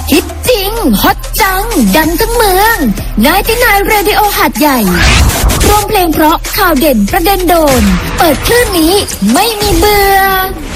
ฮิตจริงฮอตจังดังทั้งเมือง99 Radio หาดใหญ่รวมเพลงเพราะข่าวเด่นประเด็นโดนเปิดคลื่นนี้ไม่มีเบื่อ